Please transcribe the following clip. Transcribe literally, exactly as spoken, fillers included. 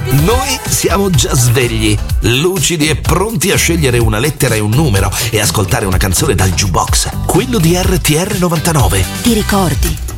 Noi siamo già svegli, lucidi e pronti a scegliere una lettera e un numero e ascoltare una canzone dal jukebox, quello di R T R novantanove. Ti ricordi?